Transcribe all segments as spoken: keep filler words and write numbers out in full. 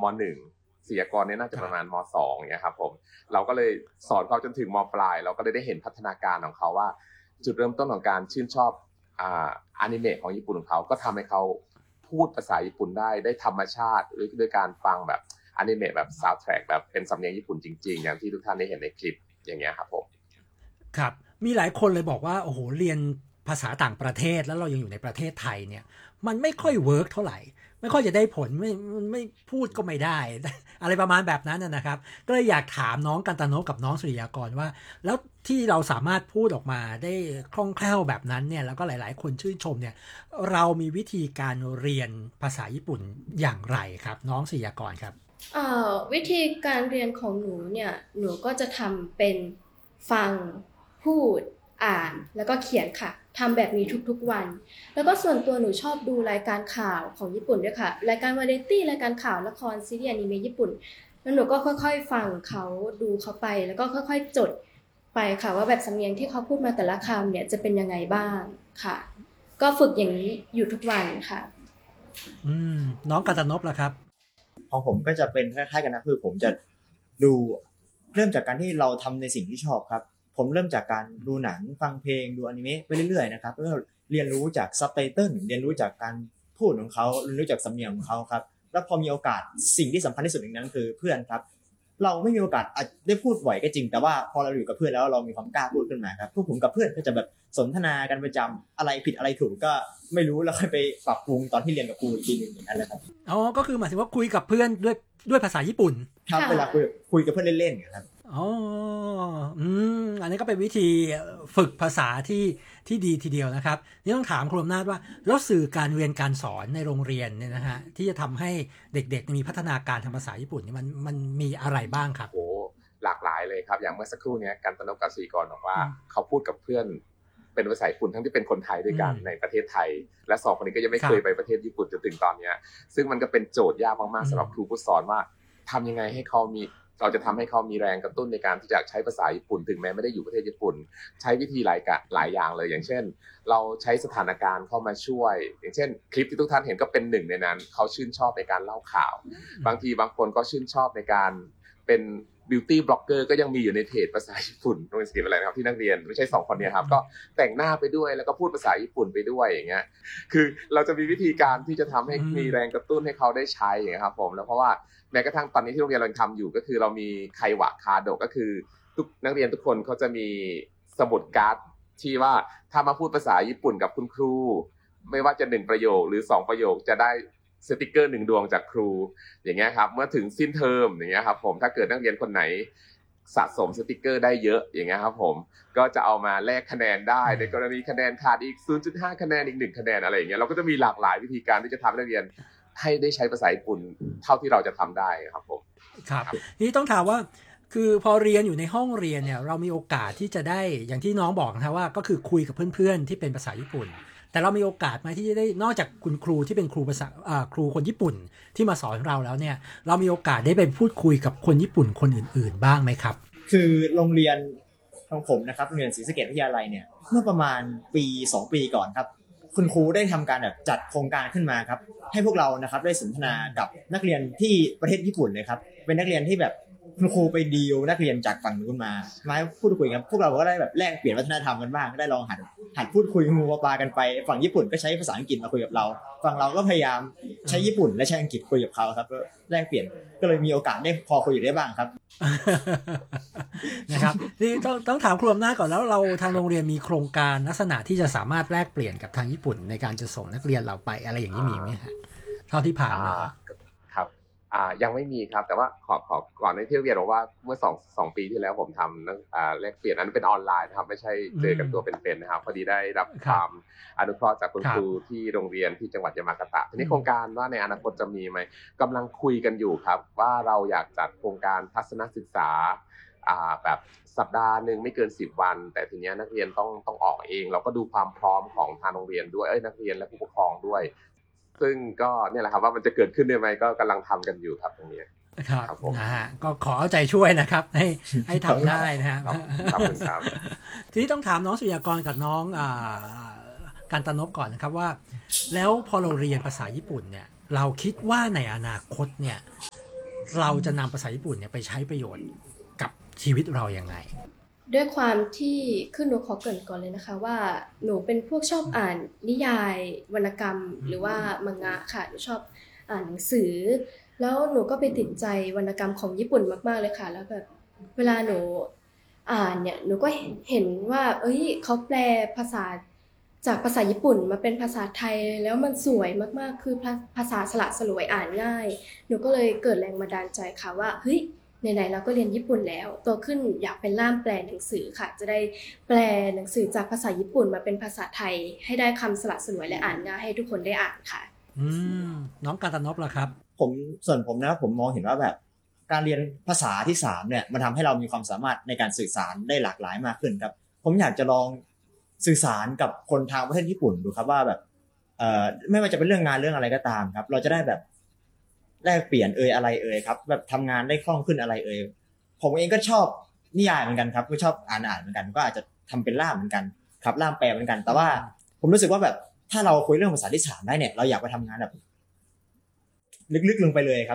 ม.หนึ่ง ศิลปากรเนี่ยน่าจะประมาณม.สองอย่างเงี้ยครับผมเราก็เลยสอนเขาจนถึงม.ปลายเราก็เลยได้เห็นพัฒนาการของเขาว่าจุดเริ่มต้นของการชื่นชอบอ่าอนิเมะของญี่ปุ่นของเขาก็ทำให้เขาพูดภาษาญี่ปุ่นได้ได้ธรรมชาติด้วยการฟังแบบอนิเมะแบบซาวด์แทร็กแบบเป็นสำเนียงญี่ปุ่นจริงๆอย่างที่ทุกท่านได้เห็นในคลิปอย่างเงี้ยครับผมครับมีหลายคนเลยบอกว่าโอ้โหเรียนภาษาต่างประเทศแล้วเรายังอยู่ในประเทศไทยเนี่ยมันไม่ค่อยเวิร์กเท่าไหร่ไม่ค่อยจะได้ผลไม่ไม่พูดก็ไม่ได้อะไรประมาณแบบนั้นนะครับก็เลยอยากถามน้องกันตาโนะกับน้องสุริยากรว่าแล้วที่เราสามารถพูดออกมาได้คล่องแคล่วแบบนั้นเนี่ยแล้วก็หลายๆคนชื่นชมเนี่ยเรามีวิธีการเรียนภาษาญี่ปุ่นอย่างไรครับน้องสุริยากรครับเอ่อวิธีการเรียนของหนูเนี่ยหนูก็จะทำเป็นฟังพูดอ่านแล้วก็เขียนค่ะทำแบบนี้ทุกๆวันแล้วก็ส่วนตัวหนูชอบดูรายการข่าวของญี่ปุ่นด้วยค่ะรายการวาไรตี้รายการข่าวละครซีรีส์อนิเมะญี่ปุ่นแล้วหนูก็ค่อยๆฟังเขาดูเขาไปแล้วก็ค่อยๆจดไปค่ะว่าแบบสำเนียงที่เขาพูดมาแต่ละคำเนี่ยจะเป็นยังไงบ้างค่ะก็ฝึกอย่างนี้อยู่ทุกวันค่ะอืมน้องกันตาโนะล่ะครับของผมก็จะเป็นคล้ายๆกันนะคือผมจะดูเริ่มจากการที่เราทำในสิ่งที่ชอบครับผมเริ่มจากการดูหนังฟังเพลงดูอนิเมะไปเรื่อยๆนะครับแล้วเรียนรู้จากซับไตเติลเรียนรู้จากการพูดของเขาเรียนรู้จากสำเนียงของเขาครับแล้วพอมีโอกาสสิ่งที่สำคัญที่สุดอย่างนั้นคือเพื่อนครับเราไม่มีโอกาสได้พูดบ่อยก็จริงแต่ว่าพอเราอยู่กับเพื่อนแล้วเรามีความกล้าพูดขึ้นมาครับพวกผมกับเพื่อนก็จะแบบสนทนากันประจำอะไรผิดอะไรถูกก็ไม่รู้แล้วค่อยไปปรับปรุงตอนที่เรียนกับครูอีกทีนึงอย่างนั้นแหละครับอ๋อก็คือหมายถึงว่าคุยกับเพื่อนด้วยด้วยภาษาญี่ปุ่นครับเวลาคุยคุยกับเพื่อนเล่นๆครับอ๋ออืมอันนี้ก็เป็นวิธีฝึกภาษาที่ที่ดีทีเดียวนะครับนี่ต้องถามครูอำนาจว่าแล้วสื่อการเรียนการสอนในโรงเรียนเนี่ยนะฮะที่จะทำให้เด็กๆมีพัฒนาการทางภาษาญี่ปุ่นนี่มันมันมีอะไรบ้างครับโอ้หลากหลายเลยครับอย่างเมื่อสักครู่นี้กันตนกกับศรีกรบอกว่าเขาพูดกับเพื่อนเป็นภาษาญี่ปุ่นทั้งที่เป็นคนไทยด้วยกันในประเทศไทยและสองคนนี้ก็ยังไม่เคยไปประเทศญี่ปุ่นจนถึงตอนนี้ซึ่งมันก็เป็นโจทย์ยากมากๆสำหรับครูผู้สอนว่าทำยังไงให้เขามีเราจะทำให้เขามีแรงกระตุ้นในการที่จะใช้ภาษาญี่ปุ่นถึงแม้ไม่ได้อยู่ประเทศญี่ปุ่นใช้วิธีหลายกะหลายอย่างเลยอย่างเช่นเราใช้สถานการณ์เข้ามาช่วยอย่างเช่นคลิปที่ทุกท่านเห็นก็เป็นหนึ่งในนั้นเขาชื่นชอบในการเล่าข่าวบางทีบางคนก็ชื่นชอบในการเป็นบิวตี้บล็อกเกอร์ก็ยังมีอยู่ในเพจภาษาญี่ปุ่นโรงเรียนศิลปอะไรนะครับที่นักเรียนไม่ใช่สองคนนี้ครับก็แต่งหน้าไปด้วยแล้วก็พูดภาษาญี่ปุ่นไปด้วยอย่างเงี้ยคือเราจะมีวิธีการที่จะทำให้มีแรงกระตุ้นให้เขาได้ใช้อย่างเงี้ยครับผมแล้วเพราะว่าแม้กระทั่งตอนนี้ที่โรงเรียนเราทำอยู่ก็คือเรามีไควะคาโดก็คือทุกนักเรียนทุกคนเขาจะมีสมุดการ์ดที่ว่าถ้ามาพูดภาษาญี่ปุ่นกับคุณครูไม่ว่าจะหนึ่งประโยคหรือสองประโยคจะได้สติกเกอร์หนึ่งดวงจากครูอย่างเงี้ยครับเมื่อถึงสิ้นเทอมอย่างเงี้ยครับผมถ้าเกิดนักเรียนคนไหนสะสมสติกเกอร์ได้เยอะอย่างเงี้ยครับผมก็จะเอามาแลกคะแนนได้ในกรณีคะแนนขาดอีก ศูนย์จุดห้า คะแนนอีกหนึ่งคะแนนอะไรอย่างเงี้ยเราก็จะมีหลากหลายวิธีการที่จะทำให้นักเรียนให้ได้ใช้ภาษาญี่ปุ่นเท่าที่เราจะทำได้ครับผมครับนี่ต้องถามว่าคือพอเรียนอยู่ในห้องเรียนเนี่ยเรามีโอกาสที่จะได้อย่างที่น้องบอกนะว่าก็คือคุยกับเพื่อนๆที่เป็นภาษาญี่ปุ่นแต่เรามีโอกาสไหมที่จะได้นอกจากคุณครูที่เป็นครูภาษาครูคนญี่ปุ่นที่มาสอนเราแล้วเนี่ยเรามีโอกาสได้ไปพูดคุยกับคนญี่ปุ่นคนอื่นๆบ้างไหมครับคือโรงเรียนของผมนะครับโรงเรียนศรีสะเกษวิทยาลัยเนี่ยเมื่อประมาณปีสองปีก่อนครับคุณครูได้ทำการแบบจัดโครงการขึ้นมาครับให้พวกเรานะครับได้สนทนากับนักเรียนที่ประเทศญี่ปุ่นเลยครับเป็นนักเรียนที่แบบคุณครูไปดีลนักเรียนจากฝั่งนู้นมามาพูดคุยกันพวกเราก็ได้แบบแลกเปลี่ยนวัฒนธรรมกันบ้างได้ลองหัดหัดพูดคุยงูปลากันไปฝั่งญี่ปุ่นก็ใช้ภาษาอังกฤษมาคุยกับเราฝั่งเราก็พยายามใช้ญี่ปุ่นและใช้อังกฤษคุยกับเขาครับแลกเปลี่ยนก็เลยมีโอกาสได้พอคุยได้บ้างครับนะครับนี่ต้องต้องถามครูอำนาจก่อนแล้วเราทางโรงเรียนมีโครงการลักษณะที่จะสามารถแลกเปลี่ยนกับทางญี่ปุ่นในการจะส่งนักเรียนเราไปอะไรอย่างนี้มีไหมฮะเท่าที่ผ่านมาครับอ่ายังไม่มีครับแต่ว่าขอขอก่อนในที่เรียนบอกว่าเมื่อสองสองปีที่แล้วผมทำอ่าแลกเปลี่ยนนั้นเป็นออนไลน์นะครับไม่ใช่เจอกันตัวเป็นๆนะครับพอดีได้รับความอนุเคราะห์จากคุณครูที่โรงเรียนที่จังหวัดยามากาตะทีนี้โครงการว่าในอนาคตจะมีไหมกำลังคุยกันอยู่ครับว่าเราอยากจัดโครงการทัศนศึกษาอ่าแบบสัปดาห์นึงไม่เกินสิบวันแต่ทีนี้นักเรียนต้องต้องออกเองเราก็ดูความพร้อมของทางโรงเรียนด้วยเอ้ยนักเรียนและผู้ปกครองด้วยซึ่งก็เนี่ยแหละครับว่ามันจะเกิดขึ้นได้ไหมก็กำลังทำกันอยู่ครับตรงนี้ครับนะฮะก็ขอเอาใจช่วยนะครับให้ให้ทำได้นะฮะขอบคุณครับทีนี้ต้องถามน้องสุริยากรกับน้องอ่ากันตนกก่อนนะครับว่าแล้วพอเราเรียนภาษาญี่ปุ่นเนี่ยเราคิดว่าในอนาคตเนี่ยเราจะนำภาษาญี่ปุ่นเนี่ยไปใช้ประโยชน์กับชีวิตเราอย่างไงด้วยความที่คือหนูขอเกริ่นก่อนเลยนะคะว่าหนูเป็นพวกชอบอ่านนิยายวรรณกรรมหรือว่ามังงะค่ะหนูชอบอ่านหนังสือแล้วหนูก็ไปติดใจวรรณกรรมของญี่ปุ่นมากๆเลยค่ะแล้วแบบเวลาหนูอ่านเนี่ยหนูก็เห็นว่าเอ้ยเขาแปลภาษาจากภาษาญี่ปุ่นมาเป็นภาษาไทยแล้วมันสวยมากๆคือภาษาสละสลวยอ่านง่ายหนูก็เลยเกิดแรงบันดาลใจค่ะว่าเฮ้ยไหนๆเราก็เรียนญี่ปุ่นแล้วโตขึ้นอยากเป็นล่ามแปลหนังสือค่ะจะได้แปลหนังสือจากภาษาญี่ปุ่นมาเป็นภาษาไทยให้ได้คำสละสลวยและอ่านง่ายให้ทุกคนได้อ่านค่ะอืมน้องการตนพล่ะครับผมส่วนผมนะผมมองเห็นว่าแบบการเรียนภาษาที่สามเนี่ยมันทำให้เรามีความสามารถในการสื่อสารได้หลากหลายมากขึ้นครับผมอยากจะลองสื่อสารกับคนทางประเทศญี่ปุ่นดูครับว่าแบบเอ่อไม่ว่าจะเป็นเรื่องงานเรื่องอะไรก็ตามครับเราจะได้แบบแลกเปลี่ยนเอ่ยอะไรเอ่ยครับแบบทำงานได้คล่องขึ้นอะไรเอ่ยผมเองก็ชอบนิยายเหมือนกันครับก็ชอบอ่านอ่านเหมือนกันก็อาจจะทำเป็นล่ามเหมือนกันครับล่ามแปลเหมือนกันแต่ว่าผมรู้สึกว่าแบบถ้าเราคุยเรื่องภาษาที่สามได้เนี่ยเราอยากไปทำงานแบบลึกๆลงไปเลยครับ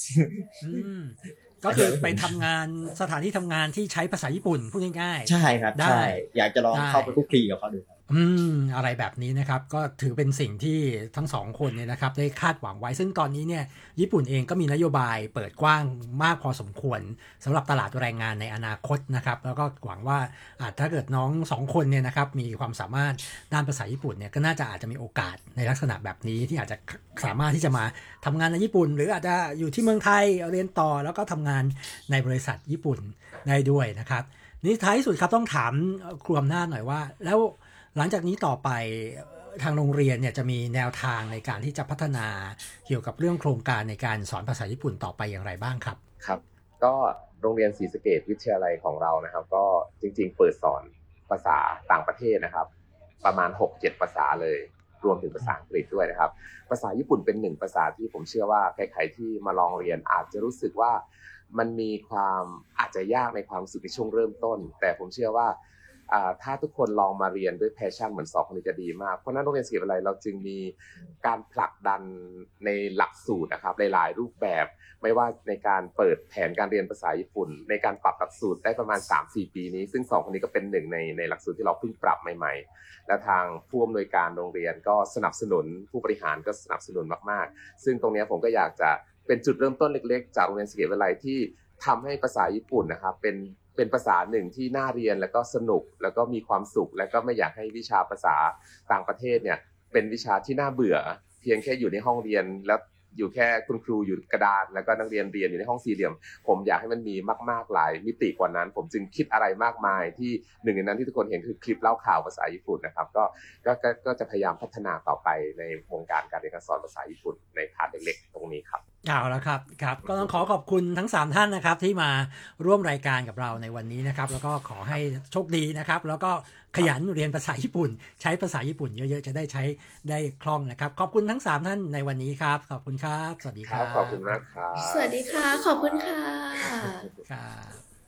ก็คือไปทำงานสถานที่ทำงานที่ใช้ภาษาญี่ปุ่นพูดง่ายๆใช่ครับใช่อยากจะลองเข้าไปคุกคีกับเขาดูอืมอะไรแบบนี้นะครับก็ถือเป็นสิ่งที่ทั้งสองคนเนี่ยนะครับได้คาดหวังไว้ซึ่งตอนนี้เนี่ยญี่ปุ่นเองก็มีนโยบายเปิดกว้างมากพอสมควรสำหรับตลาดแรงงานในอนาคตนะครับแล้วก็หวังว่าอาจถ้าเกิดน้องสองคนเนี่ยนะครับมีความสามารถด้านภาษาญี่ปุ่นเนี่ยก็น่าจะอาจจะมีโอกาสในลักษณะแบบนี้ที่อาจจะสามารถที่จะมาทำงานในญี่ปุ่นหรืออาจจะอยู่ที่เมืองไทยเรียนต่อแล้วก็ทำงานในบริษัทญี่ปุ่นได้ด้วยนะครับนี่ท้ายสุดครับต้องถามครูอำนาจหน่อยว่าแล้วหลังจากนี้ต่อไปทางโรงเรียนเนี่ยจะมีแนวทางในการที่จะพัฒนาเกี่ยวกับเรื่องโครงการในการสอนภาษาญี่ปุ่นต่อไปอย่างไรบ้างครับครับก็โรงเรียนศรีสะเกษวิทยาลัยของเรานะครับก็จริงๆเปิดสอนภาษาต่างประเทศนะครับประมาณ หกเจ็ด ภาษาเลยรวมถึงภาษาอังกฤษด้วยนะครับภาษาญี่ปุ่นเป็นหนึ่งภาษาที่ผมเชื่อว่าใครๆที่มาลองเรียนอาจจะรู้สึกว่ามันมีความอาจจะยากในความรู้สึกในช่วงเริ่มต้นแต่ผมเชื่อว่าถ้าทุกคนลองมาเรียนด้วยแพชชั่นเหมือนสองคนนี้จะดีมากเพราะนั้นโรงเรียนศรีวิไลเราจึงมีการผลักดันในหลักสูตรนะครับหลายๆรูปแบบไม่ว่าในการเปิดแผนการเรียนภาษาญี่ปุ่นในการปรับหลักสูตรได้ประมาณ สามถึงสี่ ปีนี้ซึ่งสองคนนี้ก็เป็นหนึ่งในในหลักสูตรที่เราเพิ่งปรับใหม่ๆและทางผู้อำนวยการโรงเรียนก็สนับสนุนผู้บริหารก็สนับสนุนมากๆซึ่งตรงนี้ผมก็อยากจะเป็นจุดเริ่มต้นเล็กๆจากโรงเรียนศรีวิไลที่ทำให้ภาษาญี่ปุ่นนะครับเป็นเป็นภาษาหนึ่งที่น่าเรียนแล้วก็สนุกแล้วก็มีความสุขแล้วก็ไม่อยากให้วิชาภาษาต่างประเทศเนี่ยเป็นวิชาที่น่าเบื่อเพียงแค่อยู่ในห้องเรียนแล้วอยู่แค่คุณครูอยู่กระดานแล้วก็นักเรียนเรียนอยู่ในห้องสี่เหลี่ยมผมอยากให้มันมีมากๆหลายมิติกว่านั้นผมจึงคิดอะไรมากมายที่หนึ่งในนั้นที่ทุกคนเห็นคือคลิปเล่าข่าวภาษาญี่ปุ่นนะครับก็ก็ก็จะพยายามพัฒนาต่อไปในวงการการเรียนการสอนภาษาญี่ปุ่นในพาร์ทเล็กๆตรงนี้ครับเอาละครับครับก็ต้องขอขอบคุณทั้งสามท่านนะครับที่มาร่วมรายการกับเราในวันนี้นะครับแล้วก็ขอให้โชคดีนะครับแล้วก็ขยันเรียนภาษาญี่ปุ่นใช้ภาษาญี่ปุ่นเยอะๆจะได้ใช้ได้คล่องนะครับขอบคุณทั้งสามท่านในวันนี้ครับขอบคุณครับสวัสดีครับขอบคุณมากครับสวัสดีค่ะขอบคุณค่ะครับ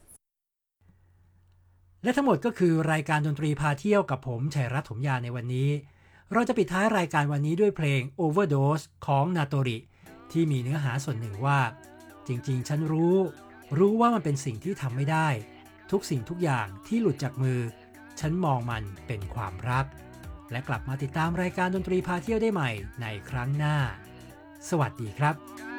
และทั้งหมดก็คือรายการดนตรีพาเที่ยวกับผมชัยรัตน์ถมยาในวันนี้เราจะปิดท้ายรายการวันนี้ด้วยเพลง Overdose ของนาโตริที่มีเนื้อหาส่วนหนึ่งว่าจริงๆฉันรู้รู้ว่ามันเป็นสิ่งที่ทำไม่ได้ทุกสิ่งทุกอย่างที่หลุดจากมือฉันมองมันเป็นความรักและกลับมาติดตามรายการดนตรีพาเที่ยวได้ใหม่ในครั้งหน้าสวัสดีครับ